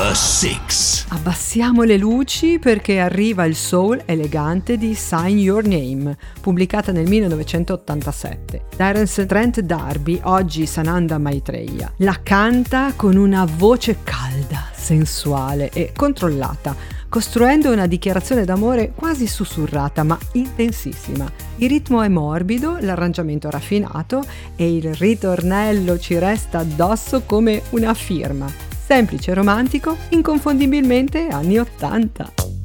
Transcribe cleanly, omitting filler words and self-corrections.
Number 6. Abbassiamo le luci perché arriva il soul elegante di Sign Your Name, pubblicata nel 1987. Terence Trent D'Arby, oggi Sananda Maitreya, la canta con una voce calda, sensuale e controllata, costruendo una dichiarazione d'amore quasi sussurrata ma intensissima. Il ritmo è morbido, l'arrangiamento raffinato e il ritornello ci resta addosso come una firma. Semplice e romantico, inconfondibilmente anni 80.